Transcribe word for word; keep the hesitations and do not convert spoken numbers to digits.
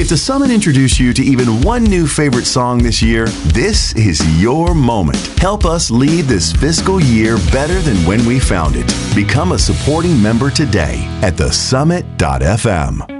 If the Summit introduced you to even one new favorite song this year, this is your moment. Help us lead this fiscal year better than when we found it. Become a supporting member today at the summit dot f m.